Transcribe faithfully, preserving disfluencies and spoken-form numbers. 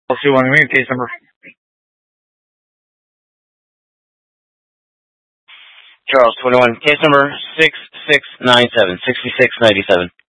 two one green, case number. Charles twenty-one, case number six six nine seven, sixty-six ninety-seven.